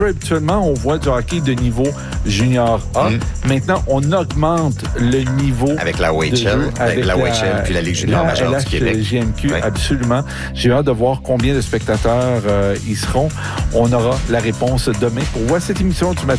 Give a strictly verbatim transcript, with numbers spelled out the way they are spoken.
Habituellement, on voit du hockey de niveau junior A. Mm. Maintenant, on augmente le niveau. Avec la O H L, avec, avec la O H L, puis la Ligue junior majeure du Québec. G M Q, oui. Absolument. J'ai hâte de voir combien de spectateurs euh, y seront. On aura la réponse demain. Pour voir cette émission du matin.